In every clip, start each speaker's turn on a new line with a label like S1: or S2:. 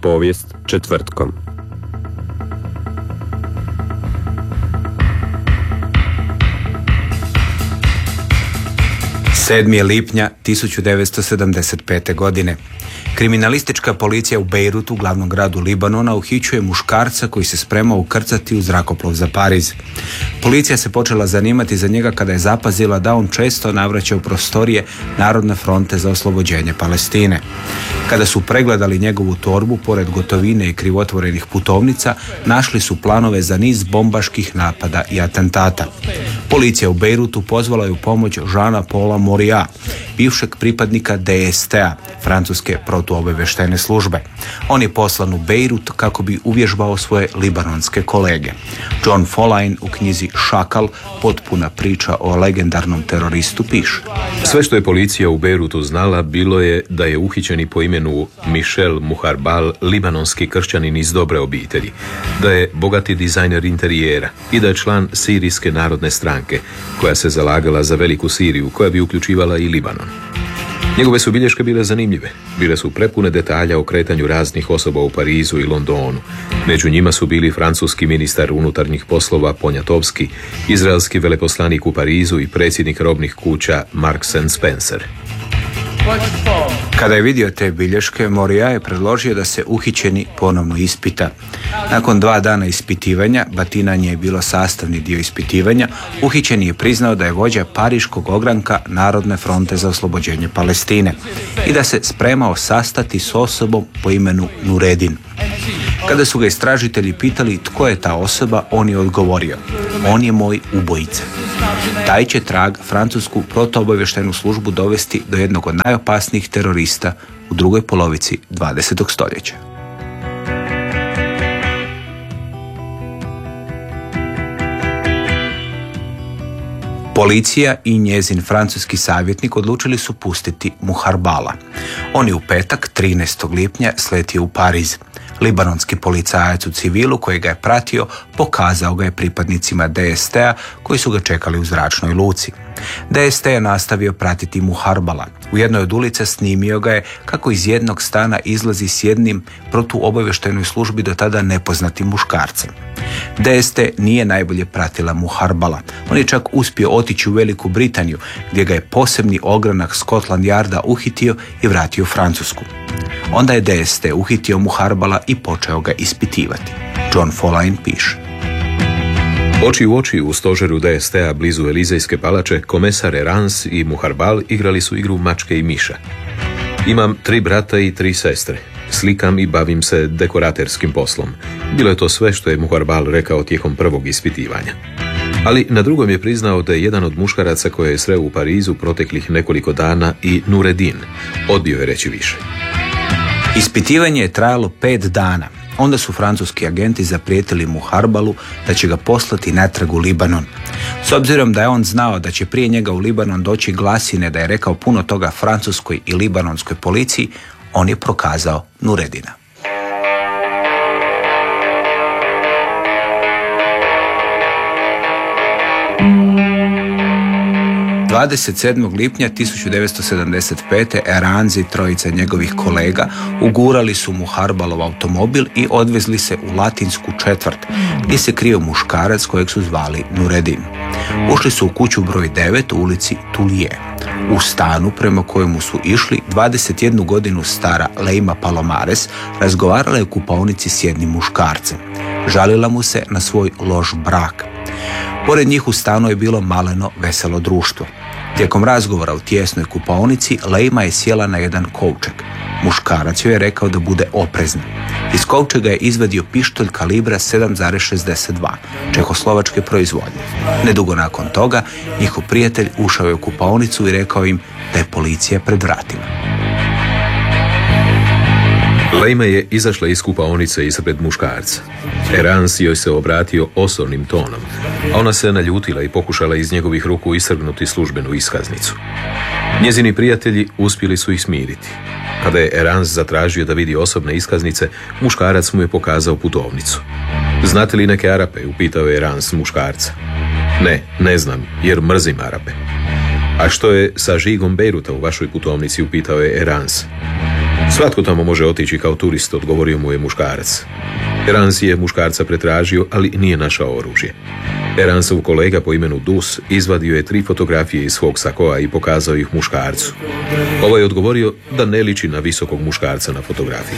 S1: povijest četvrtkom.
S2: 7. lipnja 1975. godine. Kriminalistička policija u Bejrutu, glavnom gradu Libanona, uhićuje muškarca koji se spremao ukrcati u zrakoplov za Pariz. Policija se počela zanimati za njega kada je zapazila da on često navraća u prostorije Narodne fronte za oslobođenje Palestine. Kada su pregledali njegovu torbu, pored gotovine i krivotvorenih putovnica, našli su planove za niz bombaških napada i atentata. Policija u Bejrutu pozvala je u pomoć Jeana Paula Moria, bivšeg pripadnika DST-a, francuske protuobavještajne službe. On je poslan u Bejrut kako bi uvježbao svoje libanonske kolege. John Follain u knjizi Šakal, potpuna priča o legendarnom teroristu, piše:
S3: Sve što je policija u Bejrutu znala bilo je da je uhićeni po imenu Michel Muharbal libanonski kršćanin iz dobre obitelji, da je bogati dizajner interijera i da je član Sirijske narodne stranke koja se zalagala za veliku Siriju koja bi uključivala i Libanon. Njegove su bilješke bile zanimljive. Bile su prepune detalja o kretanju raznih osoba u Parizu i Londonu. Među njima su bili francuski ministar unutarnjih poslova Poniatowski, izraelski veleposlanik u Parizu i predsjednik robnih kuća Marks & Spencer.
S2: Kada je vidio te bilješke, Moria je predložio da se uhićeni ponovno ispita. Nakon 2 dana ispitivanja, batinanje je bilo sastavni dio ispitivanja, uhićeni je priznao da je vođa pariškog ogranka Narodne fronte za oslobođenje Palestine i da se spremao sastati s osobom po imenu Nureddin. Kada su ga istražitelji pitali tko je ta osoba, on je odgovorio: on je moj ubojica. Taj će trag francusku protuobavještajnu službu dovesti do jednog od najopasnijih terorista u drugoj polovici 20. stoljeća. Policija i njezin francuski savjetnik odlučili su pustiti Muharbala. On je u petak, 13. lipnja, sletio u Pariz. Libanonski policajac u civilu koji ga je pratio pokazao ga je pripadnicima DST-a koji su ga čekali u zračnoj luci. DST je nastavio pratiti Muharbala. U jednoj od ulica snimio ga je kako iz jednog stana izlazi s jednim protuobavještajnoj službi do tada nepoznatim muškarcem. DST nije najbolje pratila Muharbala. On je čak uspio otići u Veliku Britaniju, gdje ga je posebni ogranak Scotland Yarda uhitio i vratio u Francusku. Onda je DST uhitio Muharbala i počeo ga ispitivati. John Follain piše:
S3: Oči u oči u stožeru DST-a blizu Elizejske palače, komesar Erans i Muharbal igrali su igru mačke i miša. Imam 3 brata i 3 sestre. Slikam i bavim se dekoraterskim poslom. Bilo je to sve što je Muharbal rekao tijekom prvog ispitivanja. Ali na drugom je priznao da je jedan od muškaraca koje je sreo u Parizu proteklih nekoliko dana i Nureddin. Odbio je reći više.
S2: Ispitivanje je trajalo 5 dana. Onda su francuski agenti zaprijetili Muharbalu da će ga poslati natrag u Libanon. S obzirom da je on znao da će prije njega u Libanon doći glasine da je rekao puno toga francuskoj i libanonskoj policiji, on je prokazao Nureddina. 27. lipnja 1975. Erans i trojica njegovih kolega ugurali su Muharbalov automobil i odvezli se u latinsku četvrt, gdje se krio muškarac kojeg su zvali Nureddin. Ušli su u kuću broj 9 u ulici Tulije. U stanu prema kojemu su išli 21 godinu stara Leima Palomares razgovarala je u kupaonici s jednim muškarcem. Žalila mu se na svoj loš brak. Pored njih u stanu je bilo maleno veselo društvo. Tijekom razgovora u tijesnoj kupaonici Leima je sjela na jedan kovčeg. Muškarac joj je rekao da bude oprezna. Iz kovčega je izvadio pištolj kalibra 7,62, čehoslovačke proizvodnje. Nedugo nakon toga, njihov prijatelj ušao je u kupaonicu i rekao im da je policija pred vratima.
S3: Leima je izašla iz kupaonice ispred muškarca. Erans joj se obratio osobnim tonom, a ona se naljutila i pokušala iz njegovih ruku isrgnuti službenu iskaznicu. Njezini prijatelji uspjeli su ih smiriti. Kada je Erans zatražio da vidi osobne iskaznice, muškarac mu je pokazao putovnicu. Znate li neke Arape? Upitao je Erans muškarca. Ne znam, jer mrzim Arape. A što je sa žigom Bejruta u vašoj putovnici? Upitao je Erans. Svatko tamo može otići kao turist, odgovorio mu je muškarac. Eranzi je muškarca pretražio, ali nije našao oružje. Eransov kolega po imenu Dus izvadio je 3 fotografije iz svog sakoa i pokazao ih muškarcu. Ovaj je odgovorio da ne liči na visokog muškarca na fotografiji.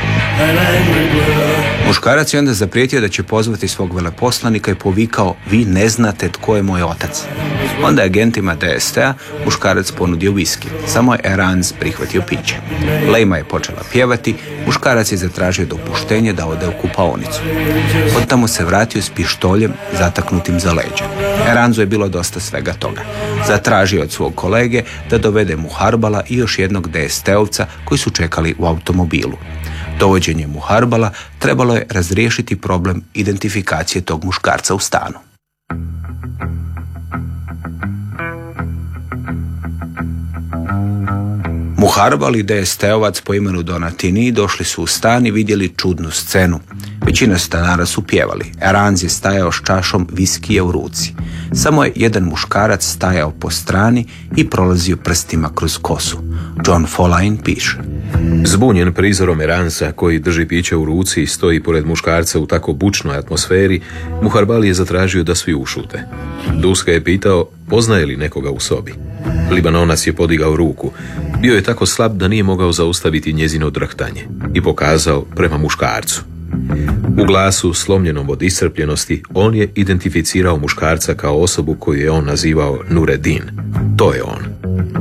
S2: Muškarac je onda zaprijetio da će pozvati svog veleposlanika i povikao: vi ne znate tko je moj otac. Onda je agentima DST-a muškarac ponudio viski. Samo je Eranz prihvatio piće. Lejma je počela pjevati, muškarac je zatražio dopuštenje da ode u kupaonicu. Od tamo se vratio s pištoljem zataknutim za leđa. Eranzu je bilo dosta svega toga. Zatražio od svog kolege da dovede Muharbala i još jednog DST-ovca koji su čekali u automobilu. Dovođenjem Muharbala trebalo je razriješiti problem identifikacije tog muškarca u stanu. Muharbal i DST-ovac po imenu Donatini došli su u stan i vidjeli čudnu scenu. Većina stanara su pjevali. Eranz je stajao s čašom viskija u ruci. Samo je jedan muškarac stajao po strani i prolazio prstima kroz kosu. John Follain piše:
S3: Zbunjen prizorom Eransa koji drži piće u ruci i stoji pored muškarca u tako bučnoj atmosferi, Muharbal je zatražio da svi ušute. Duska je pitao poznaje li nekoga u sobi. Libanonac je podigao ruku. Bio je tako slab da nije mogao zaustaviti njezino drhtanje i pokazao prema muškarcu. U glasu, slomljenom od iscrpljenosti, on je identificirao muškarca kao osobu koju je on nazivao Nureddin. To je on.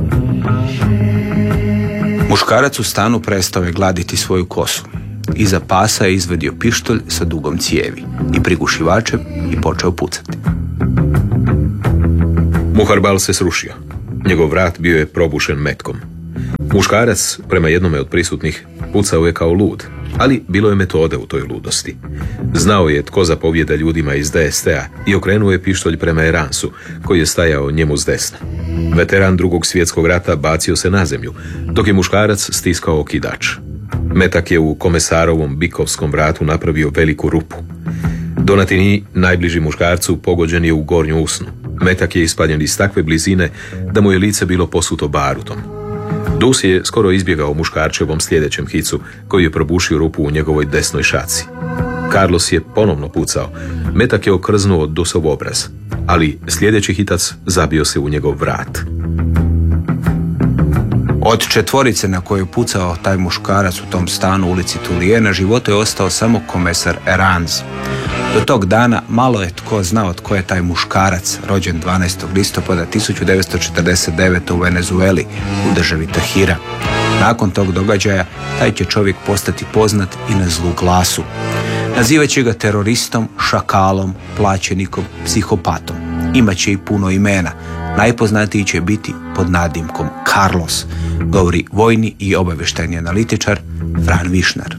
S2: Muškarac u stanu prestao je gladiti svoju kosu. Iza pasa je izvadio pištolj sa dugom cijevi i prigušivačem i počeo pucati.
S3: Muharbal se srušio. Njegov vrat bio je probušen metkom. Muškarac, prema jednome od prisutnih, pucao je kao lud, ali bilo je metode u toj ludosti. Znao je tko zapovijeda ljudima iz DST-a i okrenuo je pištolj prema Eransu, koji je stajao njemu s desna. Veteran Drugog svjetskog rata bacio se na zemlju, dok je muškarac stiskao okidač. Metak je u komesarovom bikovskom vratu napravio veliku rupu. Donatini, najbliži muškarcu, pogođen je u gornju usnu. Metak je ispaljen iz takve blizine da mu je lice bilo posuto barutom. Dus je skoro izbjegao muškarčevom sljedećem hicu, koji je probušio rupu u njegovoj desnoj šaci. Carlos je ponovno pucao. Metak je okrznuo Dusov obraz, ali sljedeći hitac zabio se u njegov vrat.
S2: Od 4 na koju je pucao taj muškarac u tom stanu u ulici Tulije, na životu je ostao samo komesar Eranz. Do tog dana malo je tko znao tko je taj muškarac, rođen 12. listopada 1949. u Venezueli, u državi Tahira. Nakon tog događaja, taj će čovjek postati poznat i na zlu glasu. Nazivaće ga teroristom, šakalom, plaćenikom, psihopatom. Imaće i puno imena. Najpoznatiji će biti pod nadimkom Carlos, govori vojni i obavještajni analitičar Fran Višnar.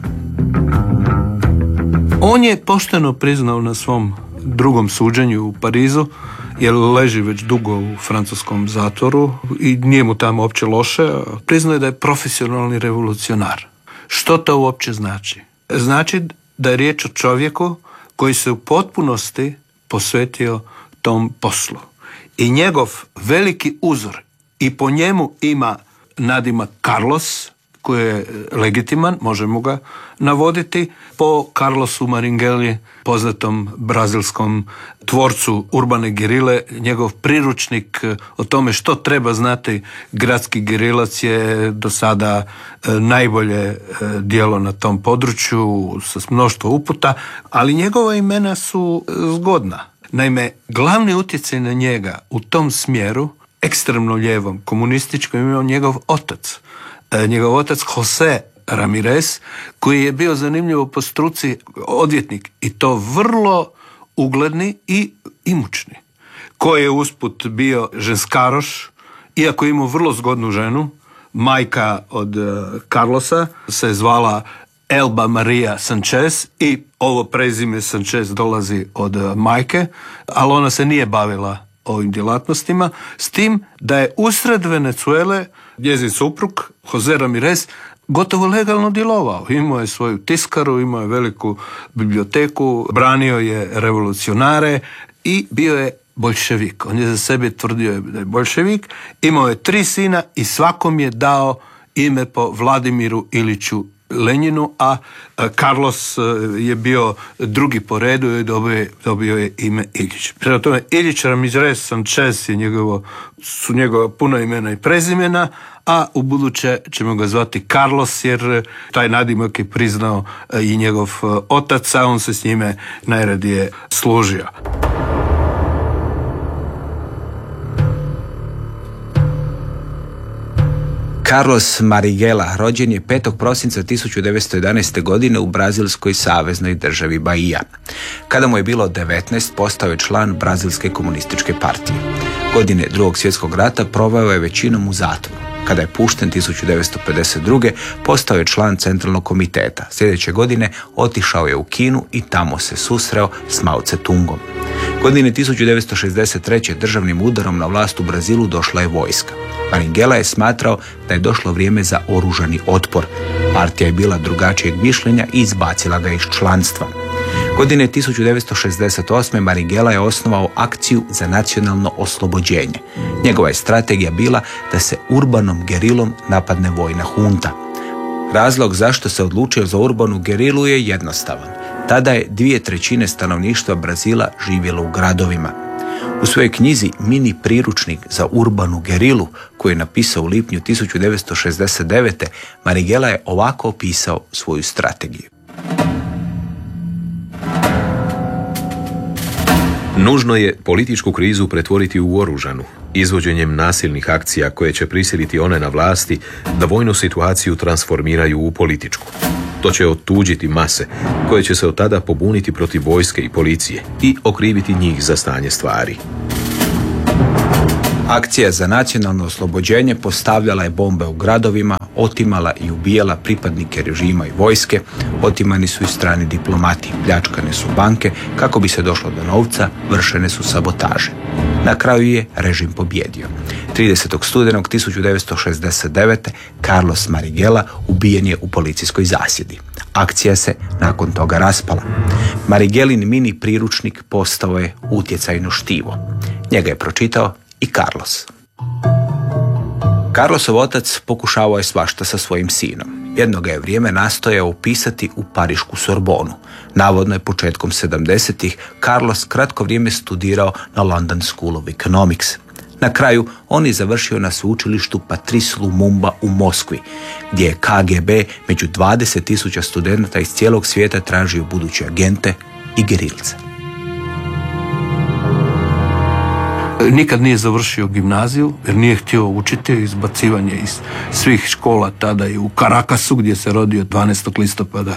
S1: On je pošteno priznao na svom drugom suđenju u Parizu, jer leži već dugo u francuskom zatvoru i nije mu tamo uopće loše. Priznao je da je profesionalni revolucionar. Što to uopće znači? Znači da je riječ o čovjeku koji se u potpunosti posvetio tom poslu. I njegov veliki uzor, i po njemu ima nadimak Carlos, koji je legitiman, možemo ga navoditi, po Carlosu Maringeli, poznatom brazilskom tvorcu urbane gerile. Njegov priručnik o tome što treba znati gradski gerilac je do sada najbolje djelo na tom području sa mnoštvo uputa, ali njegova imena su zgodna. Naime, glavni utjecaj na njega u tom smjeru, ekstremno lijevom, komunističkom, imao njegov otac. Njegov otac Jose Ramirez, koji je bio zanimljivo po struci odvjetnik, i to vrlo ugledni i imućni, koji je usput bio ženskaroš, iako je imao vrlo zgodnu ženu. Majka od Carlosa se zvala Elba Maria Sanchez i ovo prezime Sanchez dolazi od majke, ali ona se nije bavila ovim djelatnostima, s tim da je usred Venezuele njezin suprug Jose Ramirez gotovo legalno djelovao. Imao je svoju tiskaru, imao je veliku biblioteku, branio je revolucionare i bio je boljševik. On je za sebe tvrdio da je boljševik, imao je 3 sina i svakom je dao ime po Vladimiru Iliću Lenjinu, a Carlos je bio drugi po redu i dobio je ime Ilić. Prema tome, Ilić Ramirez Sanchez su njegova puna imena i prezimena, a u buduće ćemo ga zvati Carlos, jer taj nadimak je priznao i njegov otac, a on se s njime najradije služio.
S2: Carlos Marighella rođen je 5. prosinca 1911. godine u brazilskoj saveznoj državi Bahia. Kada mu je bilo 19, postao je član Brazilske komunističke partije. Godine Drugog svjetskog rata proveo je većinom u zatvoru. Kada je pušten 1952. postao je član Centralnog komiteta. Sljedeće godine otišao je u Kinu i tamo se susreo s Mao Tse-tungom. Godine 1963. državnim udarom na vlast u Brazilu došla je vojska. Marighella je smatrao da je došlo vrijeme za oružani otpor. Partija je bila drugačijeg mišljenja i izbacila ga iz članstva. Godine 1968. Marighella je osnovao akciju za nacionalno oslobođenje. Njegova je strategija bila da se urbanom gerilom napadne vojna hunta. Razlog zašto se odlučio za urbanu gerilu je jednostavan. Tada je 2/3 stanovništva Brazila živjelo u gradovima. U svojoj knjizi Mini priručnik za urbanu gerilu, koju je napisao u lipnju 1969. Marighella je ovako opisao svoju strategiju.
S3: Nužno je političku krizu pretvoriti u oružanu, izvođenjem nasilnih akcija koje će prisiliti one na vlasti da vojnu situaciju transformiraju u političku. To će otuđiti mase koje će se od tada pobuniti protiv vojske i policije i okriviti njih za stanje stvari.
S2: Akcija za nacionalno oslobođenje postavljala je bombe u gradovima, otimala i ubijala pripadnike režima i vojske, otimani su i strani diplomati, pljačkane su banke, kako bi se došlo do novca, vršene su sabotaže. Na kraju je režim pobjedio. 30. studenog 1969. Carlos Marighella ubijen je u policijskoj zasjedi. Akcija se nakon toga raspala. Marighellin mini priručnik postao je utjecajno štivo. Njega je pročitao i Carlos. Carlosov otac pokušavao je svašta sa svojim sinom. Jedno ga je vrijeme nastojao upisati u Parišku Sorbonu. Navodno je početkom 70-ih Carlos kratko vrijeme studirao na London School of Economics. Na kraju on je završio na sveučilištu Patrice Lumumba u Moskvi, gdje je KGB među 20.000 studenata iz cijelog svijeta tražio buduće agente i gerilce.
S1: Nikad nije završio gimnaziju jer nije htio učiti, izbacivanje iz svih škola tada i u Caracasu gdje se rodio 12. listopada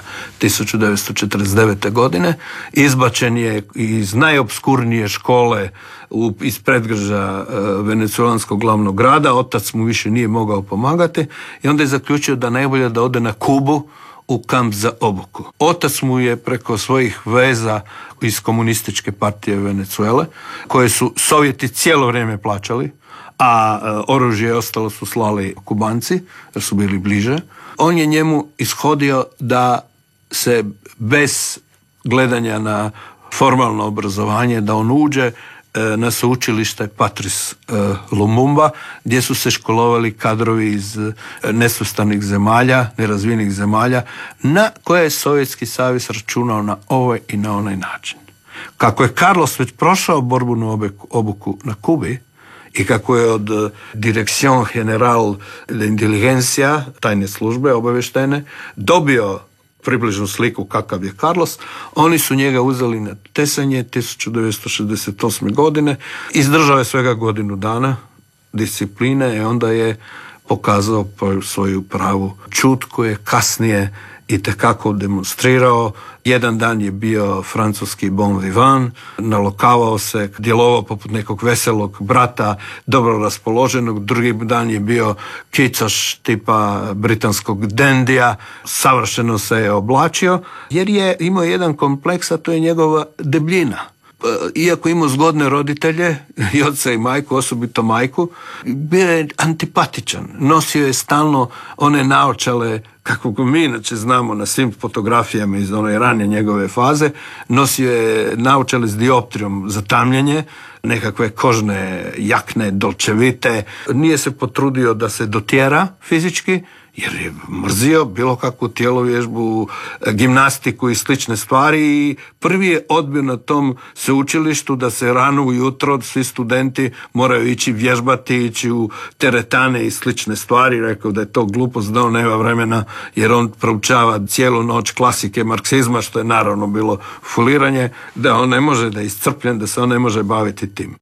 S1: 1949. godine. Izbačen je iz najopskurnije škole iz predgrađa venecuelanskog glavnog grada, otac mu više nije mogao pomagati i onda je zaključio da najbolje da ode na Kubu u kamp za obuku. Otac mu je preko svojih veza iz komunističke partije Venezuele, koje su Sovjeti cijelo vrijeme plaćali, a oružje ostalo su slali Kubanci, jer su bili bliže. On je njemu ishodio da se bez gledanja na formalno obrazovanje, da on uđe na sveučilište Patrice Lumumba, gdje su se školovali kadrovi iz nesvrstanih zemalja, nerazvijenih zemalja, na koje je Sovjetski savez računao na ovaj i na onaj način. Kako je Carlos već prošao borbenu obuku na Kubi i kako je od Dirección General de Inteligencia, tajne službe obavještajne, dobio približnu sliku kakav je Carlos, oni su njega uzeli na tesanje 1968. godine. Izdržao je svega godinu dana discipline i onda je pokazao svoju pravu čut koju je kasnije itekako demonstrirao. Jedan dan je bio francuski bon vivant, nalokavao se, djelovao poput nekog veselog brata, dobro raspoloženog. Drugi dan je bio kicaš tipa britanskog dendija, savršeno se je oblačio, jer je imao jedan kompleks, a to je njegova debljina. Iako imao zgodne roditelje, i oca i majku, osobito majku, bio je antipatičan. Nosio je stalno one naočale, kako mi inače znamo na svim fotografijama iz one rane njegove faze, nosio je naočale s dioptrijom za tamljenje, nekakve kožne jakne, dolčevite. Nije se potrudio da se dotjera fizički jer je mrzio bilo kakvu tjelovježbu, gimnastiku i slične stvari i prvi je odbio na tom sveučilištu da se rano ujutro svi studenti moraju ići vježbati, ići u teretane i slične stvari. Rekao da je to glupost, da on nema vremena jer on proučava cijelu noć klasike marksizma, što je naravno bilo foliranje, da on ne može, da je iscrpljen, da se on ne može baviti tim.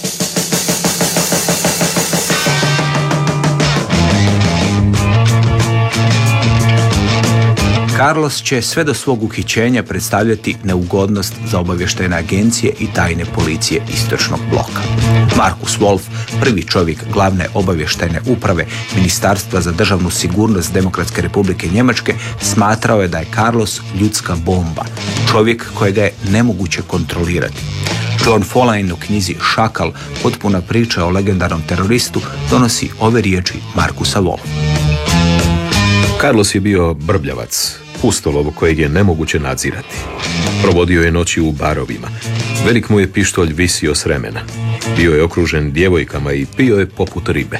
S2: Carlos će sve do svog uhićenja predstavljati neugodnost za obavještajne agencije i tajne policije istočnog bloka. Markus Wolf, prvi čovjek glavne obavještajne uprave Ministarstva za državnu sigurnost Demokratske republike Njemačke, smatrao je da je Carlos ljudska bomba, čovjek kojega je nemoguće kontrolirati. John Follain u knjizi Šakal, potpuna priča o legendarnom teroristu, donosi ove riječi Markusa Wolfa.
S3: Carlos je bio brbljavac, pustolov kojeg je nemoguće nadzirati. Provodio je noći u barovima. Velik mu je pištolj visio s remena. Bio je okružen djevojkama i pio je poput ribe.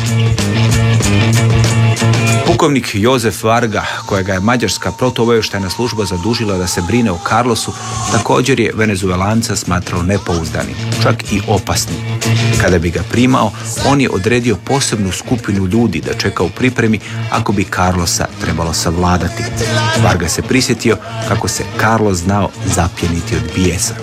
S2: Pukovnik Jozef Varga, kojega je mađarska protuobavještajna služba zadužila da se brine o Carlosu, također je Venezuelanca smatrao nepouzdanim, čak i opasnim. Kada bi ga primao, on je odredio posebnu skupinu ljudi da čeka u pripremi ako bi Carlosa trebalo savladati. Varga se prisjetio kako se Carlos znao zapjeniti od bijesa.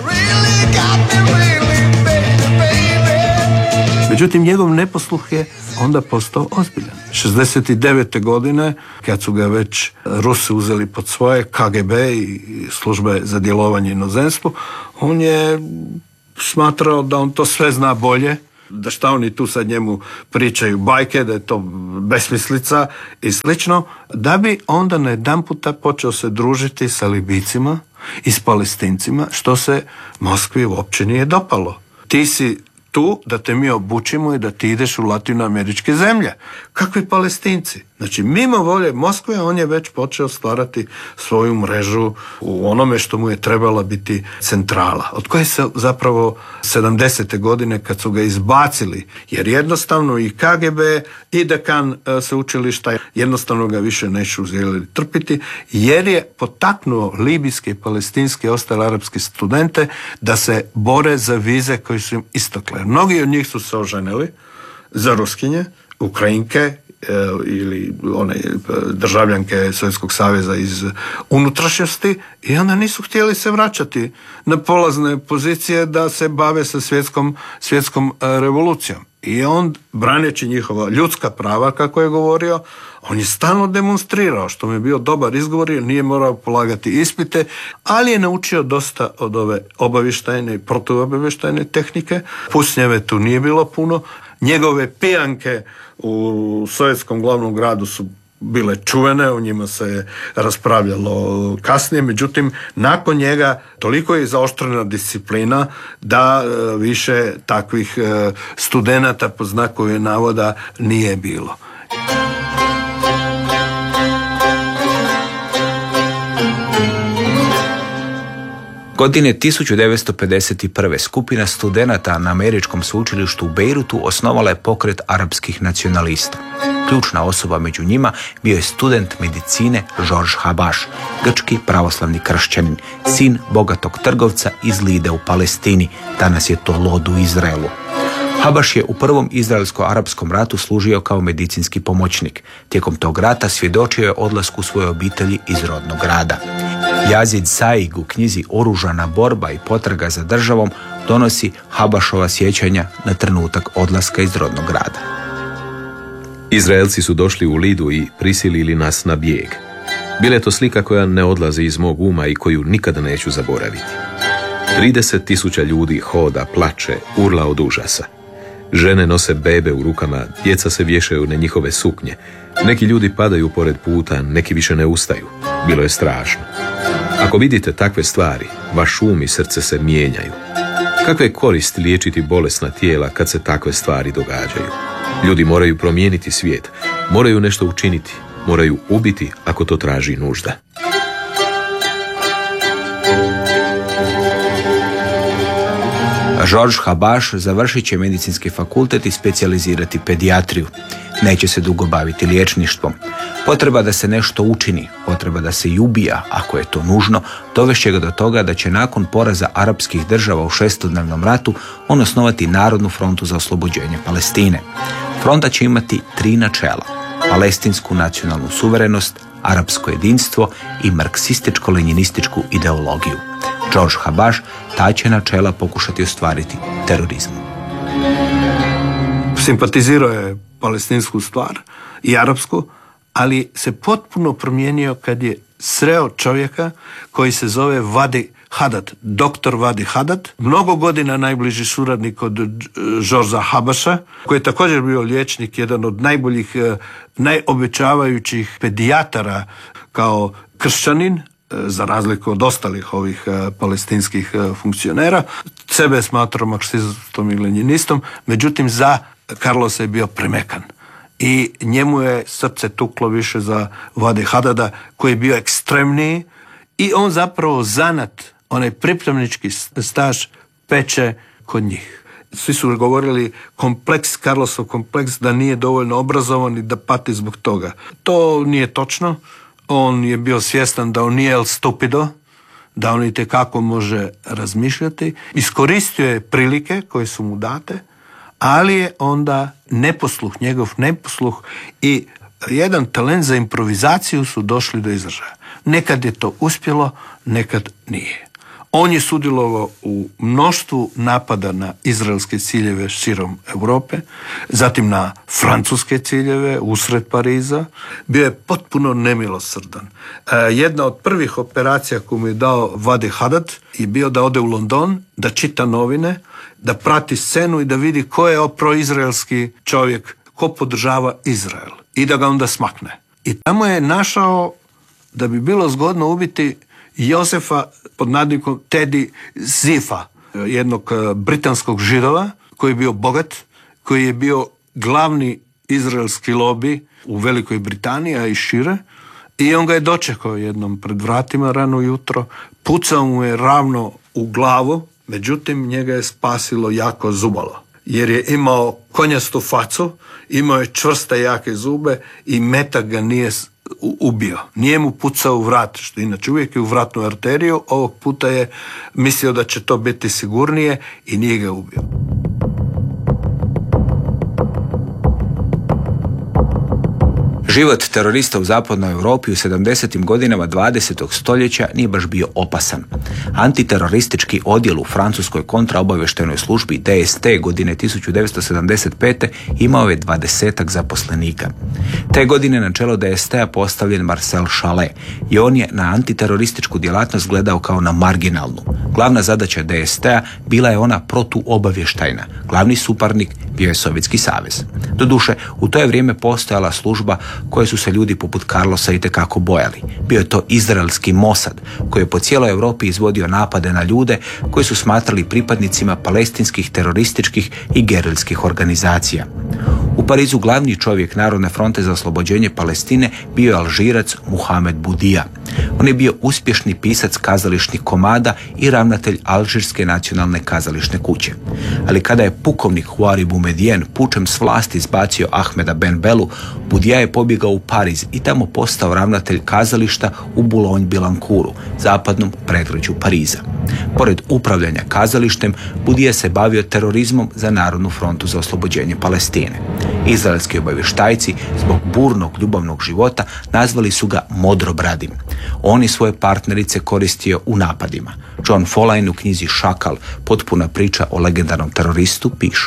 S1: Međutim, njegov neposluh je onda postao ozbiljan. 69. godine, kad su ga već Rusi uzeli pod svoje, KGB i službe za djelovanje inozemstvu, on je smatrao da on to sve zna bolje, da šta oni tu sad njemu pričaju bajke, da je to besmislica i slično, da bi onda najedanputa počeo se družiti sa Libijcima i s Palestincima, što se Moskvi uopće nije dopalo. Ti si tu da te mi obučimo i da ti ideš u latinoameričke zemlje. Kakvi Palestinci? Znači, mimo volje Moskve, on je već počeo stvarati svoju mrežu u onome što mu je trebala biti centrala. Od koje se zapravo 70. godine kad su ga izbacili, jer jednostavno i KGB i dekan sveučilišta jednostavno ga više neću željeli trpiti, jer je potaknuo libijske i palestinske i ostale arapske studente da se bore za vize koji su im istekle. Mnogi od njih su se oženili za Ruskinje, Ukrajinke ili one državljanke Sovjetskog saveza iz unutrašnjosti i onda nisu htjeli se vraćati na polazne pozicije da se bave sa svjetskom revolucijom. I on, braneći njihova ljudska prava, kako je govorio, on je stalno demonstrirao, što mu je bio dobar izgovor, jer nije morao polagati ispite, ali je naučio dosta od ove obavještajne i protuobavještajne tehnike. Pusnjeve tu nije bilo puno. Njegove pijanke u sovjetskom glavnom gradu su bile čuvene, o njima se je raspravljalo kasnije, međutim, nakon njega toliko je zaoštrena disciplina da više takvih studenata po znakovima navoda nije bilo.
S2: Godine 1951. skupina studenata na američkom sveučilištu u Bejrutu osnovala je pokret arapskih nacionalista. Ključna osoba među njima bio je student medicine George Habash, grčki pravoslavni kršćanin, sin bogatog trgovca iz Lide u Palestini, danas je to Lod u Izraelu. Habash je u prvom izraelsko-arapskom ratu služio kao medicinski pomoćnik. Tijekom tog rata svjedočio je odlasku svoje obitelji iz rodnog grada. Yazid Saig u knjizi Oružana borba i potraga za državom donosi Habashova sjećanja na trenutak odlaska iz rodnog grada.
S3: Izraelci su došli u Lidu i prisilili nas na bijeg. Bila je to slika koja ne odlazi iz mog uma i koju nikada neću zaboraviti. 30.000 ljudi hoda, plače, urla od užasa. Žene nose bebe u rukama, djeca se vješaju na njihove suknje. Neki ljudi padaju pored puta, neki više ne ustaju. Bilo je strašno. Ako vidite takve stvari, vaš um i srce se mijenjaju. Kakva je korist liječiti bolesna tijela kad se takve stvari događaju? Ljudi moraju promijeniti svijet, moraju nešto učiniti, moraju ubiti ako to traži nužda.
S2: George Habash završit će medicinski fakultet i specijalizirati pedijatriju. Neće se dugo baviti liječništvom. Potreba da se nešto učini, potreba da se i ubija, ako je to nužno, dovešće ga do toga da će nakon poraza arapskih država u šestodnevnom ratu on osnovati Narodnu frontu za oslobođenje Palestine. Fronta će imati 3 načela: palestinsku nacionalnu suverenost, arapsko jedinstvo i marksističko-lenjinističku ideologiju. George Habash ta će načela pokušati ostvariti terorizmom.
S1: Simpatizirao je palestinsku stvar i arapsku, ali se potpuno promijenio kad je sreo čovjeka koji se zove Vadi Haddad, dr. Vadi Haddad, mnogo godina najbliži suradnik od Georgea Habasha, koji je također bio liječnik, jedan od najboljih, najobećavajućih pedijatara kao kršćanin, za razliku od ostalih ovih palestinskih funkcionera. Sebe je smatrao marksistom i lenjinistom, međutim za Carlosa je bio premekan. I njemu je srce tuklo više za Vadi Haddada, koji je bio ekstremniji, i on zapravo zanat, onaj pripravnički staž, peče kod njih. Svi su govorili Carlosov kompleks, da nije dovoljno obrazovan i da pati zbog toga. To nije točno. On je bio svjestan da on nije el stupido, da on itekako može razmišljati. Iskoristio je prilike koje su mu date, ali je onda njegov neposluh i jedan talent za improvizaciju su došli do izražaja. Nekad je to uspjelo, nekad nije. On je sudjelovao u mnoštvu napada na izraelske ciljeve širom Europe, zatim na francuske ciljeve usred Pariza. Bio je potpuno nemilosrdan. Jedna od prvih operacija koju mu je dao Vadi Haddad je bio da ode u London, da čita novine, da prati scenu i da vidi ko je proizraelski čovjek, ko podržava Izrael, i da ga onda smakne. I tamo je našao da bi bilo zgodno ubiti Josefa pod nadnikom Teddy Zifa, jednog britanskog Židova koji je bio bogat, koji je bio glavni izraelski lobi u Velikoj Britaniji, a i šire, i on ga je dočekao jednom pred vratima rano jutro, pucao mu je ravno u glavu, međutim njega je spasilo jako zubalo, jer je imao konjastu facu, imao je čvrste jake zube i metak ga nije ubio. Nije mu pucao u vrat, što inače uvijek je u vratnu arteriju, ovog puta je mislio da će to biti sigurnije i nije ga ubio.
S2: Život terorista u zapadnoj Europi u 70. godinama 20. stoljeća nije baš bio opasan. Antiteroristički odjel u francuskoj kontraobavještajnoj službi DST godine 1975. imao je 20 zaposlenika. Te godine na čelo DST-a postavljen Marcel Chalet i on je na antiterorističku djelatnost gledao kao na marginalnu. Glavna zadaća DST-a bila je ona protuobavještajna. Glavni suparnik bio je Sovjetski savez. Doduše, u to je vrijeme postojala služba koje su se ljudi poput Carlosa itekako bojali. Bio je to izraelski Mossad, koji je po cijeloj Europi izvodio napade na ljude koji su smatrali pripadnicima palestinskih terorističkih i gerilskih organizacija. U Parizu glavni čovjek Narodne fronte za oslobođenje Palestine bio je Alžirac Mohamed Boudija. On je bio uspješni pisac kazališnih komada i ravnatelj Alžirske nacionalne kazališne kuće. Ali kada je pukovnik Houari Boumedienne pučem s vlasti izbacio Ahmeda Ben Belu, Boudija je pobjegao u Pariz i tamo postao ravnatelj kazališta u Boulogne-Billancouru, zapadnom predgrađu Pariza. Pored upravljanja kazalištem, Boudija se bavio terorizmom za Narodnu frontu za oslobođenje Palestine. Izraelski obavještajci zbog burnog ljubavnog života nazvali su ga Modrobradim. On i svoje partnerice koristio u napadima. John Follain u knjizi Šakal, potpuna priča o legendarnom teroristu, piše: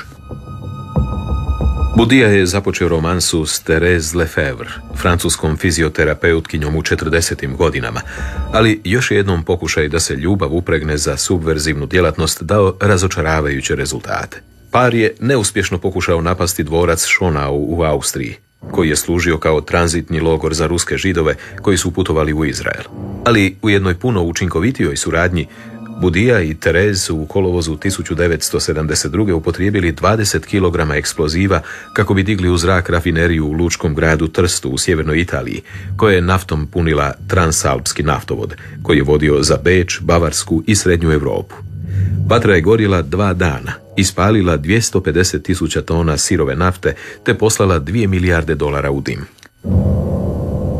S3: Boudija je započeo romansu s Thérèse Lefèvre, francuskom fizioterapeutkinjom u 40. godinama, ali još jednom pokušaj da se ljubav upregne za subverzivnu djelatnost dao razočaravajuće rezultate. Par je neuspješno pokušao napasti dvorac Schönau u Austriji, koji je služio kao tranzitni logor za ruske Židove koji su putovali u Izrael. Ali u jednoj puno učinkovitijoj suradnji Boudija i Thérèse su u kolovozu 1972. upotrijebili 20 kg eksploziva kako bi digli u zrak rafineriju u lučkom gradu Trstu u sjevernoj Italiji, koja je naftom punila transalpski naftovod, koji je vodio za Beč, Bavarsku i Srednju Europu. Vatra je gorila 2 dana, ispalila 250.000 tona sirove nafte te poslala $2 milijarde u dim.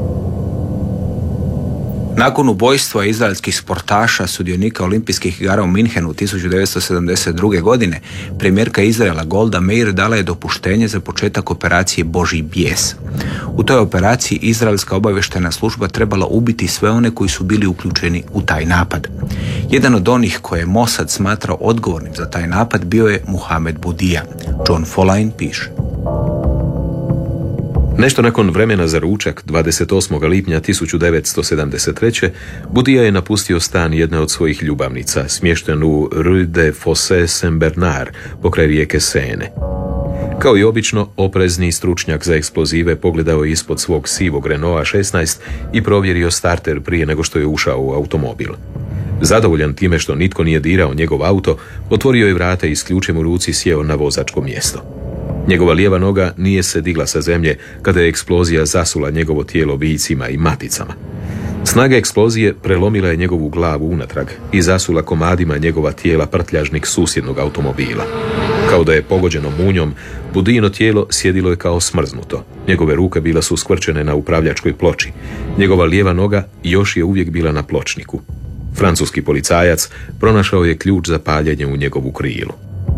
S2: Nakon ubojstva izraelskih sportaša sudionika olimpijskih igara u Minhenu 1972. godine, premijerka Izraela Golda Meir dala je dopuštenje za početak operacije Božji bijes. U toj operaciji izraelska obavještajna služba trebala ubiti sve one koji su bili uključeni u taj napad. Jedan od onih koje je Mossad smatrao odgovornim za taj napad bio je Muhamed Budija. John Follain piše.
S3: Nešto nakon vremena za ručak, 28. lipnja 1973. Budija je napustio stan jedne od svojih ljubavnica, smješten u Rue de Fossé Saint-Bernard, pokraj rijeke Sene. Kao i obično, oprezni stručnjak za eksplozive pogledao je ispod svog sivog Renaulta 16 i provjerio starter prije nego što je ušao u automobil. Zadovoljan time što nitko nije dirao njegov auto, otvorio je vrata i s ključem u ruci sjeo na vozačko mjesto. Njegova lijeva noga nije se digla sa zemlje kada je eksplozija zasula njegovo tijelo vicima i maticama. Snaga eksplozije prelomila je njegovu glavu unatrag i zasula komadima njegova tijela prtljažnik susjednog automobila. Kao da je pogođeno munjom, Budijino tijelo sjedilo je kao smrznuto. Njegove ruke bila su skvrčene na upravljačkoj ploči. Njegova lijeva noga još je uvijek bila na pločniku. Francuski policajac pronašao je ključ za paljenje u njegovu krilu.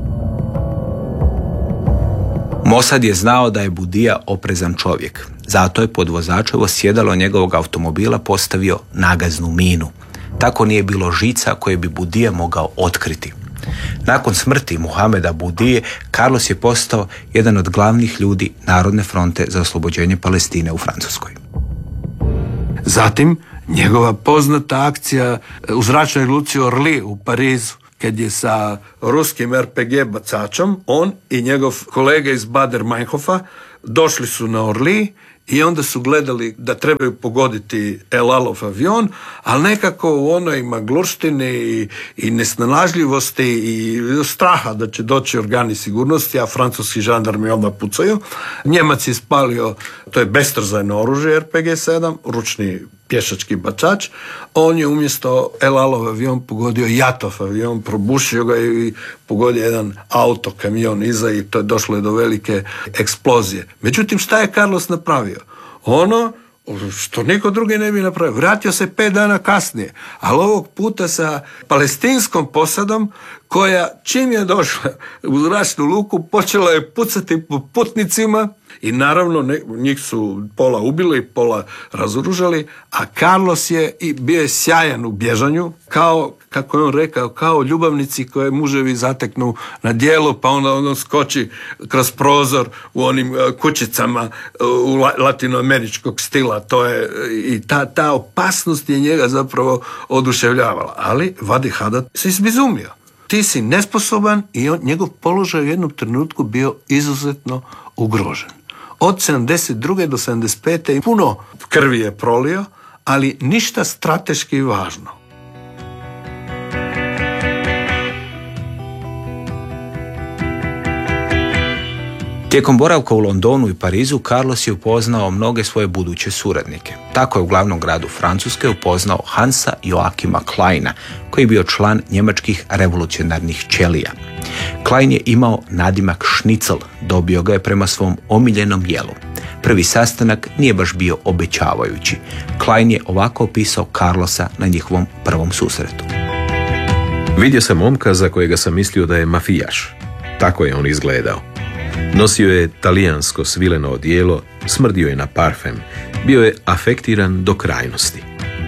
S2: Mossad je znao da je Budija oprezan čovjek. Zato je pod vozačevo sjedalo njegovog automobila postavio nagaznu minu. Tako nije bilo žica koje bi Budija mogao otkriti. Nakon smrti Muhameda Budije, Carlos je postao jedan od glavnih ljudi Narodne fronte za oslobođenje Palestine u Francuskoj.
S1: Zatim, njegova poznata akcija u zračnoj luci Orly u Parizu, kad je sa ruskim RPG bacačom, on i njegov kolega iz Bader-Meinhofa došli su na Orly i onda su gledali da trebaju pogoditi El Alov avion, ali nekako u onoj maglurštini i nesnalažljivosti i straha da će doći organi sigurnosti, a francuski žandarmi odmah pucaju. Njemac je spalio, to je bestrzajno oružje RPG-7, ručni pješački bačač. On je umjesto El Alov avion pogodio Jatov avion, probušio ga i pogodio jedan auto, kamion iza i to je došlo do velike eksplozije. Međutim, šta je Carlos napravio? Ono što niko drugi ne bi napravio. Vratio se 5 dana kasnije, ali ovog puta sa palestinskom posadom koja čim je došla u zračnu luku počela je pucati po putnicima i naravno njih su pola ubili, pola razoružali, a Carlos je i bio je sjajan u bježanju, kao, kako je on rekao, kao ljubavnici koje muževi zateknu na djelu, pa onda on skoči kroz prozor u onim kućicama u latinoameričkog stila. To je, i ta opasnost je njega zapravo oduševljavala. Ali Vadi Haddad se izbizumio. Ti si nesposoban i njegov položaj u jednom trenutku bio izuzetno ugrožen. Od 72. do 75. puno krvi je prolio, ali ništa strateški važno.
S2: Tijekom boravka u Londonu i Parizu, Carlos je upoznao mnoge svoje buduće suradnike. Tako je u glavnom gradu Francuske upoznao Hansa Joachima Kleina, koji je bio član njemačkih revolucionarnih ćelija. Klein je imao nadimak Šnicl, dobio ga je prema svom omiljenom jelu. Prvi sastanak nije baš bio obećavajući. Klein je ovako opisao Carlosa na njihovom prvom susretu.
S3: Vidio sam momka za kojega sam mislio da je mafijaš. Tako je on izgledao. Nosio je talijansko svileno odijelo, smrdio je na parfem, bio je afektiran do krajnosti.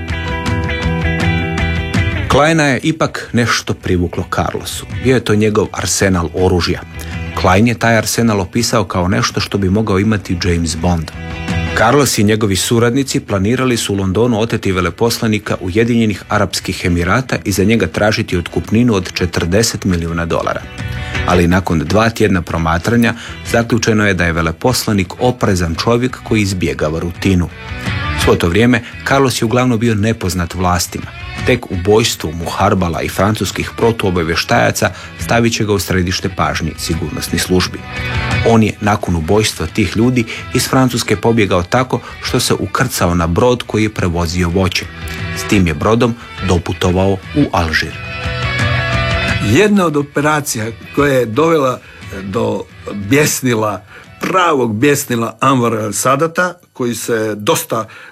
S2: Kleina je ipak nešto privuklo Carlosu. Bio je to njegov arsenal oružja. Klein je taj arsenal opisao kao nešto što bi mogao imati James Bond. Carlos i njegovi suradnici planirali su u Londonu oteti veleposlanika Ujedinjenih Arapskih Emirata i za njega tražiti otkupninu od $40 milijuna. Ali nakon 2 tjedna promatranja zaključeno je da je veleposlanik oprezan čovjek koji izbjegava rutinu. Svo to vrijeme Carlos je uglavnom bio nepoznat vlastima. Tek ubojstvo Muharbala i francuskih protuobavještajaca stavit će ga u središte pažnje sigurnosnih službi. On je nakon ubojstva tih ljudi iz Francuske pobjegao tako što se ukrcao na brod koji je prevozio voće. S tim je brodom doputovao u Alžir.
S1: Jedna od operacija koja je dovela do pravog bjesnila Anvara el-Sadata, koji se dosta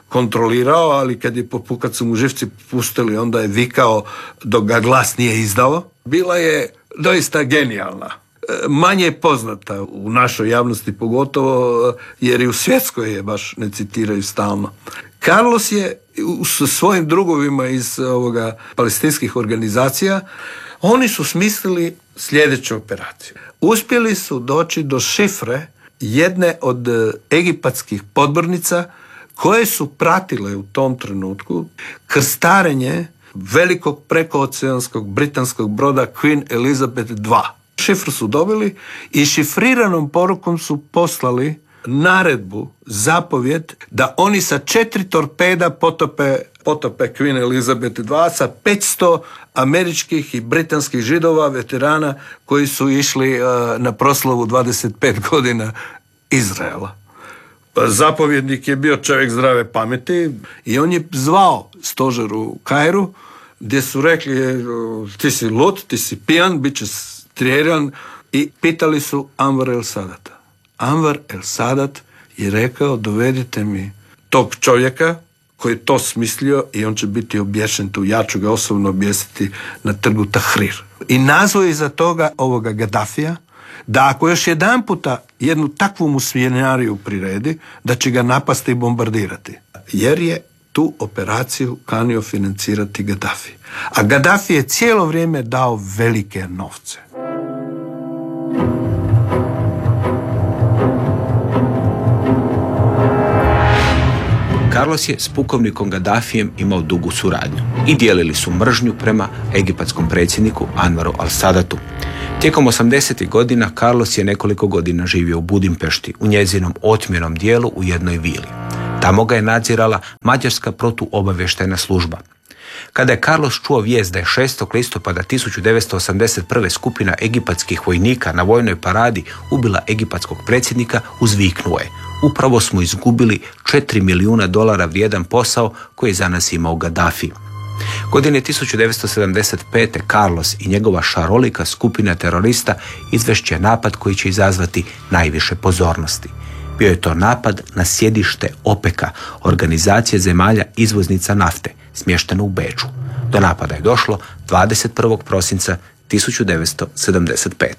S1: kontrolirao, ali kad su mu živci pustili, onda je vikao dok ga glas nije izdao. Bila je doista genijalna. Manje poznata u našoj javnosti pogotovo, jer i u svjetskoj je baš ne citiraju stalno. Carlos je sa svojim drugovima iz palestinskih organizacija, oni su smislili sljedeću operaciju. Uspjeli su doći do šifre jedne od egipatskih podmornica koje su pratile u tom trenutku krstarenje velikog prekooceanskog britanskog broda Queen Elizabeth II. Šifru su dobili i šifriranom porukom su poslali naredbu, zapovjed da oni sa 4 torpeda potope Queen Elizabeth II sa 500 američkih i britanskih židova, veterana koji su išli na proslavu 25 godina Izraela. Zapovjednik je bio čovjek zdrave pameti i on je zvao stožer u Kairu gdje su rekli ti si lud, ti si pijan, bit će strijeljan i pitali su Anwar el-Sadata. Anwar el-Sadat je rekao dovedite mi tog čovjeka koji je to smislio i on će biti obješen tu, ja ću ga osobno objesiti na trgu Tahrir. I nazvao iza toga ovoga Gaddafija da ako još jedan puta jednu takvu mu svinjariju priredi, da će ga napasti i bombardirati. Jer je tu operaciju kanio financirati Gaddafi. A Gaddafi je cijelo vrijeme dao velike novce.
S2: Carlos je s pukovnikom Gaddafijem imao dugu suradnju i dijelili su mržnju prema egipatskom predsjedniku Anwaru al-Sadatu. Tijekom 80. godina Carlos je nekoliko godina živio u Budimpešti, u njezinom otmjenom dijelu u jednoj vili. Tamo ga je nadzirala mađarska protuobavještajna služba. Kada je Carlos čuo vijest da je 6. listopada 1981. skupina egipatskih vojnika na vojnoj paradi ubila egipatskog predsjednika, uzviknuo je: upravo smo izgubili $4 milijuna vrijedan posao koji je za nas imao Gaddafi. Godine 1975. Carlos i njegova šarolika skupina terorista izvešće napad koji će izazvati najviše pozornosti. Bio je to napad na sjedište OPEC-a, organizacije zemalja izvoznica nafte, smješteno u Beču. Do napada je došlo 21. prosinca 1975.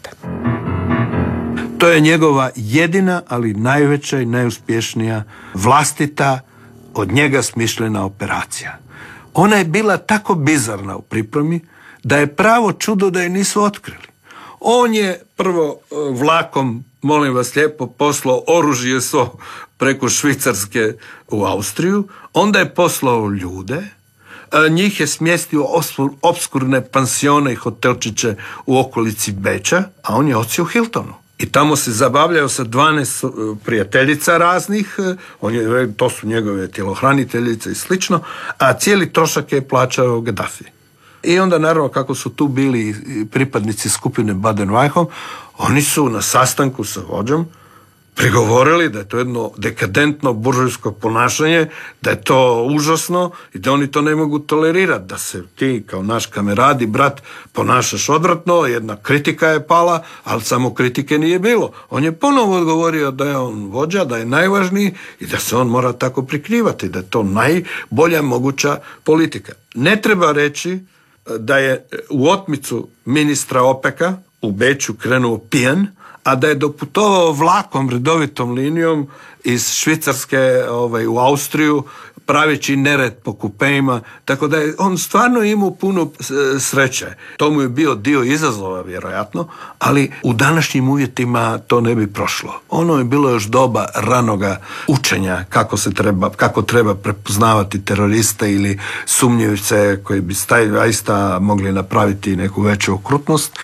S1: To je njegova jedina, ali najveća i najuspješnija vlastita od njega smišljena operacija. Ona je bila tako bizarna u pripremi da je pravo čudo da je nisu otkrili. On je prvo vlakom, molim vas lijepo, poslao oružje preko Švicarske u Austriju, onda je poslao ljude, njih je smjestio opskurne pansione i hotelčiće u okolici Beča, a on je odsio u Hiltonu. I tamo se zabavljao sa 12 prijateljica raznih, to su njegove tjelohraniteljice i slično, a cijeli trošak je plaćao Gaddafi. I onda naravno kako su tu bili pripadnici skupine Baden-Württemberg, oni su na sastanku sa vođom prigovorili da je to jedno dekadentno buržujsko ponašanje, da je to užasno i da oni to ne mogu tolerirati, da se ti kao naš kamerad i brat ponašaš odvratno, jedna kritika je pala, ali samo kritike nije bilo. On je ponovo odgovorio da je on vođa, da je najvažniji i da se on mora tako prikrivati, da je to najbolja moguća politika. Ne treba reći da je u otmicu ministra OPEC-a u Beču krenuo pijan, a da je doputovao vlakom, redovitom linijom iz Švicarske u Austriju, praveći nered po kupejima, tako da je on stvarno imao puno sreće. To mu je bio dio izazova, vjerojatno, ali u današnjim uvjetima to ne bi prošlo. Ono je bilo još doba ranoga učenja kako treba prepoznavati teroriste ili sumnjivce koji bi zaista mogli napraviti neku veću okrutnost.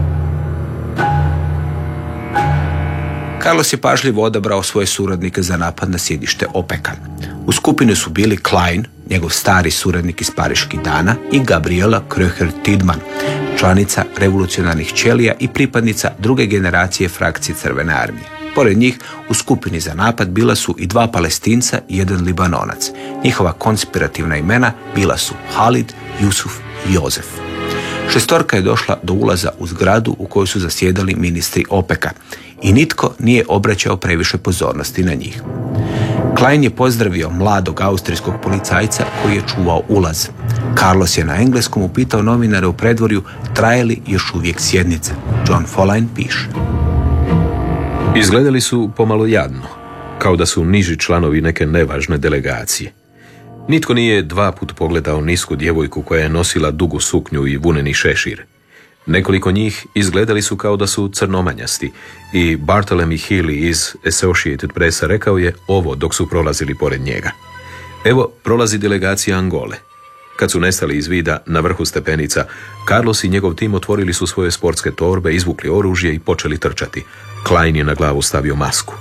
S2: Carlos je pažljivo odabrao svoje suradnike za napad na sjedište OPEC-a. U skupini su bili Klein, njegov stari suradnik iz pariških dana, i Gabriela Kröcher-Tiedemann, članica revolucionarnih ćelija i pripadnica druge generacije frakcije Crvene armije. Pored njih, u skupini za napad bila su i 2 Palestinca i 1 Libanonac. Njihova konspirativna imena bila su Halid, Jusuf i Jozef. 6 je došla do ulaza u zgradu u kojoj su zasjedali ministri OPEC-a i nitko nije obraćao previše pozornosti na njih. Klein je pozdravio mladog austrijskog policajca koji je čuvao ulaz. Carlos je na engleskom upitao novinare u predvorju traje li još uvijek sjednica. John Follain piše:
S3: Izgledali su pomalo jadno, kao da su niži članovi neke nevažne delegacije. Nitko nije 2 put pogledao nisku djevojku koja je nosila dugu suknju i vuneni šešir. Nekoliko njih izgledali su kao da su crnomanjasti i Bartholomew Healy iz Associated Pressa rekao je ovo dok su prolazili pored njega. Evo prolazi delegacija Angole. Kad su nestali iz vida na vrhu stepenica, Carlos i njegov tim otvorili su svoje sportske torbe, izvukli oružje i počeli trčati. Klein je na glavu stavio masku.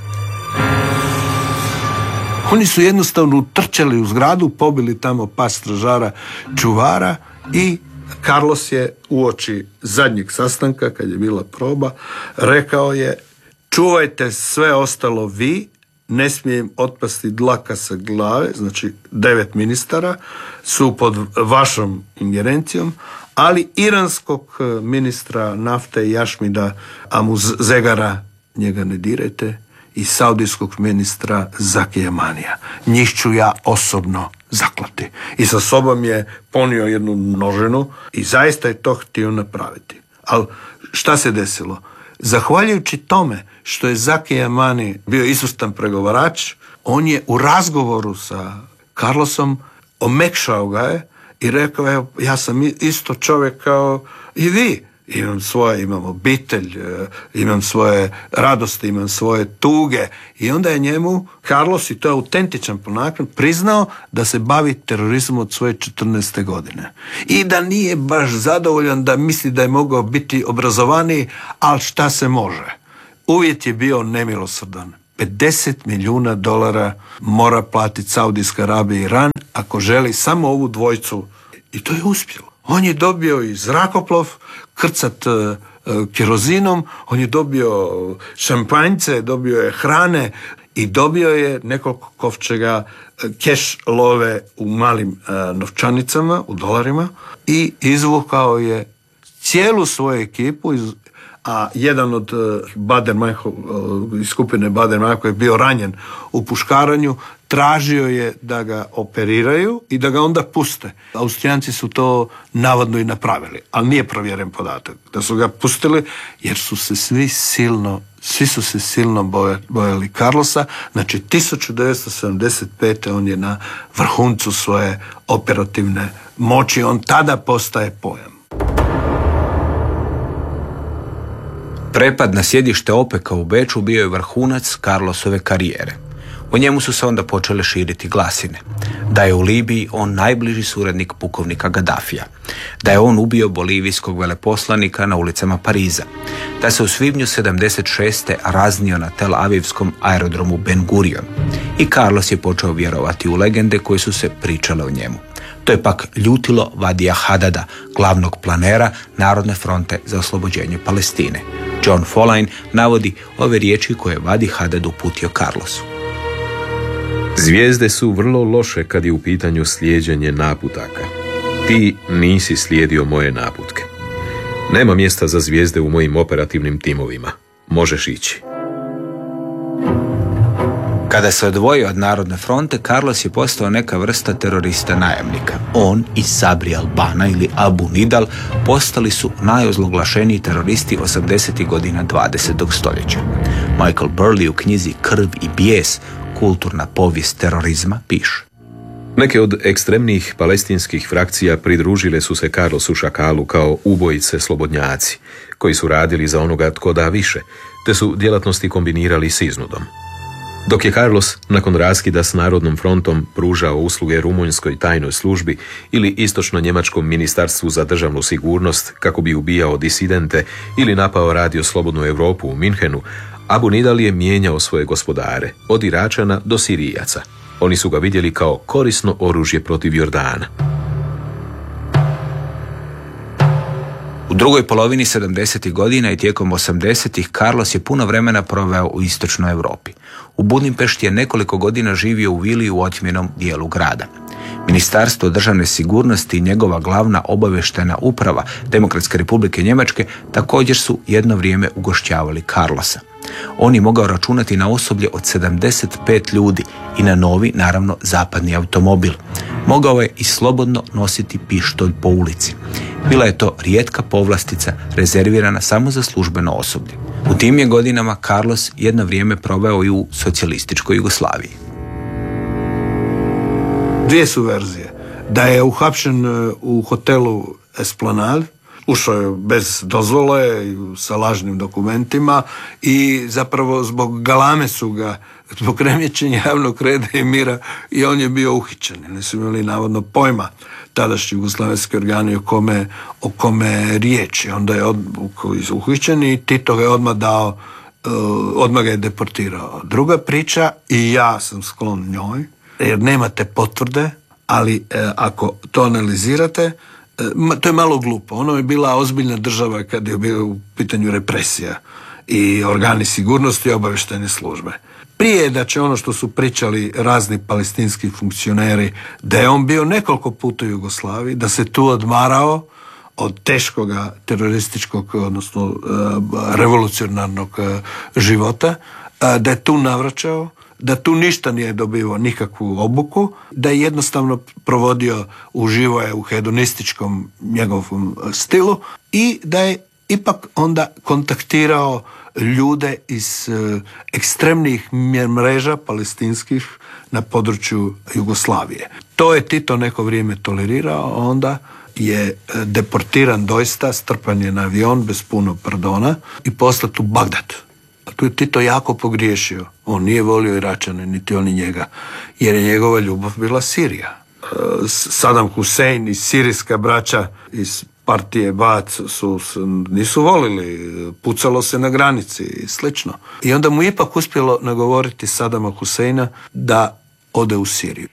S1: Oni su jednostavno trčali u zgradu, pobili tamo pas stražara čuvara i Carlos je uoči zadnjeg sastanka, kad je bila proba, rekao je: čuvajte sve ostalo vi, ne smije im otpasti dlaka sa glave, znači 9 ministara su pod vašom ingerencijom, ali iranskog ministra nafte Jašmida Amuzegara njega ne dirajte i saudijskog ministra Zakija Manija. Njih ću ja osobno zaklati. I sa sobom je ponio jednu noženu i zaista je to htio napraviti. Ali šta se desilo? Zahvaljujući tome što je Zakija Mani bio izvrstan pregovarač, on je u razgovoru sa Carlosom omekšao ga je i rekao je: ja sam isto čovjek kao i vi. Imam obitelj, imam svoje radosti, imam svoje tuge. I onda je njemu Carlos, i to je autentičan ponakan, priznao da se bavi terorizmom od svoje 14. godine. I da nije baš zadovoljan, da misli da je mogao biti obrazovaniji, ali šta se može. Uvjet je bio nemilosrdan. $50 milijuna mora platiti Saudijska Arabija i Iran ako želi samo ovu dvojicu. I to je uspjelo. On je dobio i zrakoplov, krcat kerozinom, on je dobio šampanjce, dobio je hrane i dobio je nekoliko kovčega keš love u malim novčanicama, u dolarima, i izvukao je cijelu svoju ekipu, a jedan od iz skupine Baden-Meinhof je bio ranjen u puškaranju, tražio je da ga operiraju i da ga onda puste. Austrijanci su to navodno i napravili, ali nije provjeren podatak da su ga pustili, jer su se svi su se silno bojali Carlosa. Znači 1975. on je na vrhuncu svoje operativne moći, on tada postaje pojam.
S2: Prepad na sjedište OPEC-a u Beču bio je vrhunac Carlosove karijere. O njemu su se onda počele širiti glasine. Da je u Libiji on najbliži suradnik pukovnika Gaddafija. Da je on ubio bolivijskog veleposlanika na ulicama Pariza. Da se u svibnju 76. raznio na Tel Avivskom aerodromu Ben Gurion. I Carlos je počeo vjerovati u legende koje su se pričale o njemu. To je pak ljutilo Vadija Hadada, glavnog planera Narodne fronte za oslobođenje Palestine. John Follain navodi ove riječi koje je Vadi Hadad uputio Carlosu.
S3: Zvijezde su vrlo loše kad je u pitanju slijeđenje naputaka. Ti nisi slijedio moje naputke. Nema mjesta za zvijezde u mojim operativnim timovima. Možeš ići.
S2: Kada se odvojio od Narodne fronte, Carlos je postao neka vrsta terorista najamnika. On i Sabri al-Bana ili Abu Nidal postali su najozloglašeniji teroristi 80. godina 20. stoljeća. Michael Burley u knjizi Krv i bijes, kulturna povijest terorizma, piše:
S3: Neke od ekstremnijih palestinskih frakcija pridružile su se Carlosu Šakalu kao ubojice slobodnjaci, koji su radili za onoga tko da više, te su djelatnosti kombinirali s iznudom. Dok je Carlos nakon raskida s Narodnom frontom pružao usluge rumunjskoj tajnoj službi ili istočno-njemačkom ministarstvu za državnu sigurnost kako bi ubijao disidente ili napao Radio Slobodnu Europu u Minhenu, Abu Nidal je mijenjao svoje gospodare, od Iračana do Sirijaca. Oni su ga vidjeli kao korisno oružje protiv Jordana.
S2: U drugoj polovini 70. godina i tijekom 80. Carlos je puno vremena proveo u istočnoj Europi. U Budimpešti je nekoliko godina živio u vili u otmjenom dijelu grada. Ministarstvo državne sigurnosti i njegova glavna obavještajna uprava Demokratske republike Njemačke također su jedno vrijeme ugošćavali Carlosa. On je mogao računati na osoblje od 75 ljudi i na novi, naravno, zapadni automobil. Mogao je i slobodno nositi pištolj po ulici. Bila je to rijetka povlastica rezervirana samo za službeno osoblje. U tim je godinama Carlos jedno vrijeme proveo i u socijalističkoj Jugoslaviji.
S1: Dvije su verzije. Da je uhapšen u hotelu Esplanade, ušao je bez dozvole, sa lažnim dokumentima i zapravo zbog galame su ga, zbog remećenja javnog reda i mira, i on je bio uhićen. Nisu imali navodno pojma tadašnji jugoslavenski organi o kome je riječ. Onda je uhićen i Tito ga je odmah ga je deportirao. Druga priča, i ja sam sklon njoj, jer nemate potvrde, ali ako to analizirate, to je malo glupo. Ono je bila ozbiljna država kad je bio u pitanju represija i organi sigurnosti i obavještajne službe. Prije da će ono što su pričali razni palestinski funkcioneri, da je on bio nekoliko puta u Jugoslaviji, da se tu odmarao od teškoga terorističkog, odnosno revolucionarnog života, da je tu navraćao, da tu ništa nije dobivao nikakvu obuku, da je jednostavno provodio, uživo je u hedonističkom njegovom stilu i da je ipak onda kontaktirao ljude iz ekstremnih mreža palestinskih na području Jugoslavije. To je Tito neko vrijeme tolerirao, onda je deportiran doista, strpan je na avion bez puno pardona i poslat u Bagdad. Tu je Tito jako pogriješio. On nije volio Iračane, niti oni njega, jer je njegova ljubav bila Sirija. Saddam Hussein i sirijska braća iz partije Baath nisu volili, pucalo se na granici i slično. I onda mu ipak uspjelo nagovoriti Saddama Husseina da ode u Siriju.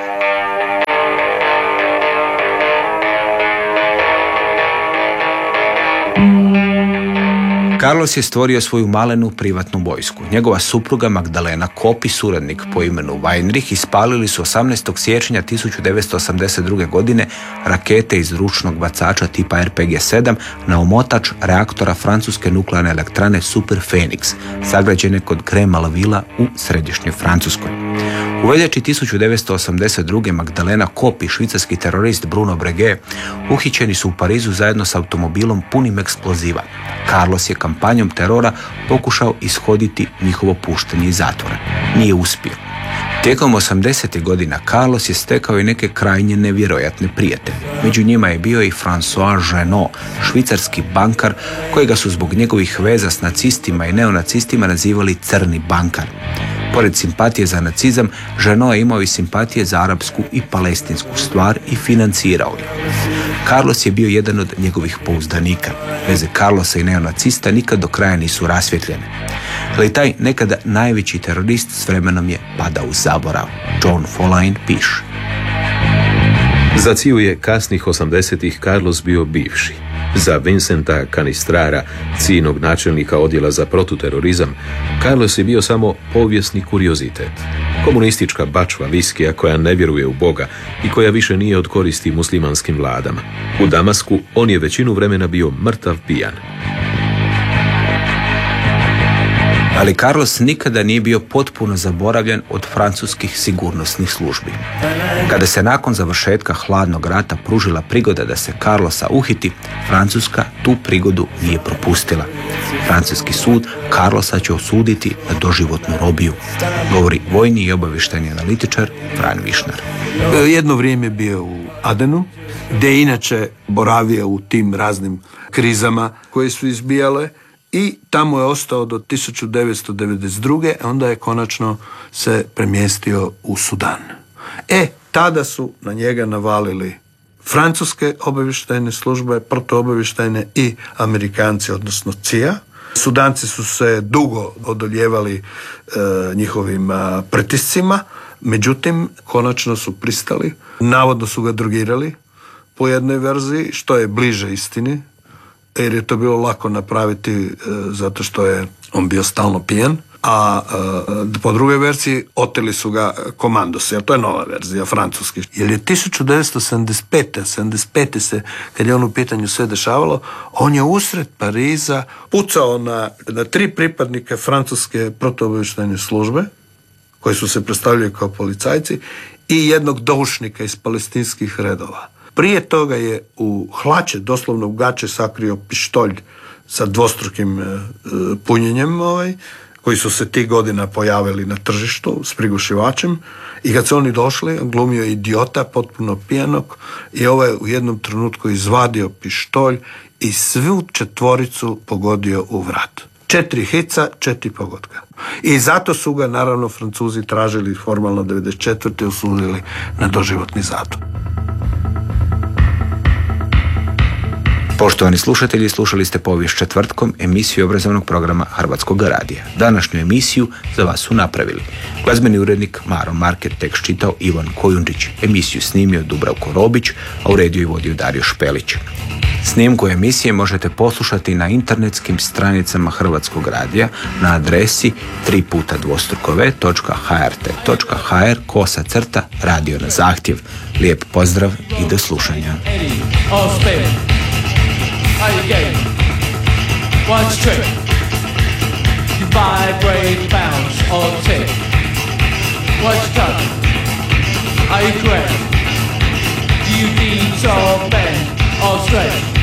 S2: Carlos je stvorio svoju malenu privatnu vojsku. Njegova supruga Magdalena Kopi, suradnik po imenu Weinrich, ispalili su 18. siječnja 1982. godine rakete iz ručnog bacača tipa RPG-7 na omotač reaktora francuske nuklearne elektrane Super Phoenix, sagrađene kod Kremala-Villa u središnjoj Francuskoj. U veljači 1982. Magdalena Kopi i švicarski terorist Bruno Breguet uhićeni su u Parizu zajedno s automobilom punim eksploziva. Carlos je kampanjom terora pokušao ishoditi njihovo puštanje iz zatvora. Nije uspio. Tijekom 80. godina Carlos je stekao i neke krajnje nevjerojatne prijatelje. Među njima je bio i François Genot, švicarski bankar kojega su zbog njegovih veza s nacistima i neonacistima nazivali crni bankar. Pored simpatije za nacizam, Genot je imao i simpatije za arapsku i palestinsku stvar i financirao je. Carlos je bio jedan od njegovih pouzdanika. Veze Carlosa i neonacista nikad do kraja nisu rasvjetljene. Ali taj nekada najveći terorist s vremenom je padao u zaborav. John Follain piše:
S3: Za Ciju je kasnih 80-ih Carlos bio bivši. Za Vincenta Canistrara, cijinog načelnika odjela za protuterorizam, Carlos je bio samo povijesni kuriozitet. Komunistička bačva viskija koja ne vjeruje u Boga i koja više nije od koristi muslimanskim vladama. U Damasku on je većinu vremena bio mrtav pijan.
S2: Ali Carlos nikada nije bio potpuno zaboravljen od francuskih sigurnosnih službi. Kada se nakon završetka hladnog rata pružila prigoda da se Carlosa uhiti, Francuska tu prigodu nije propustila. Francuski sud Carlosa će osuditi na doživotnu robiju, govori vojni i obavještajni analitičar Fran Višnar.
S1: Jedno vrijeme bio u Adenu, gdje je inače boravio u tim raznim krizama koje su izbijale, i tamo je ostao do 1992. Onda je konačno se premjestio u Sudan. Tada su na njega navalili francuske obavještajne službe, protuobavještajne i Amerikanci, odnosno CIA. Sudanci su se dugo odoljevali njihovim pritiscima, međutim, konačno su pristali. Navodno su ga drogirali po jednoj verziji, što je bliže istini, jer je to bilo lako napraviti zato što je on bio stalno pijan. a po drugoj verziji oteli su ga komandosi, jer to je nova verzija, francuski. Jer je 1975. se, kad je on u pitanju sve dešavalo, on je usred Pariza pucao na 3 pripadnike francuske protuobavještajne službe, koji su se predstavljali kao policajci, i jednog doušnika iz palestinskih redova. Prije toga je u hlače, doslovno u gače, sakrio pištolj sa dvostrukim punjenjem, koji su se tih godina pojavili na tržištu s prigušivačem, i kad su oni došli, glumio je idiota, potpuno pijanog, i u jednom trenutku izvadio pištolj i svu 4 pogodio u vrat. 4 hica, 4 pogotka. I zato su ga, naravno, Francuzi tražili formalno 1994. osudili na doživotni zatvor.
S2: Poštovani slušatelji, slušali ste Povijest četvrtkom, emisiju obrazovnog programa Hrvatskog radija. Današnju emisiju za vas su napravili glazbeni urednik Maro Market, tekst čitao Ivan Kojundžić, emisiju snimio Dubravko Robić, a uredio i vodio Dario Špelić. Snimku emisije možete poslušati na internetskim stranicama Hrvatskog radija na adresi www.hrt.hr/radio na zahtjev. Lijep pozdrav i do slušanja.
S4: How you game? What's trick? You vibrate, bounce, or tick? What's cut? Are you correct? Do you deeds or bend or stretch?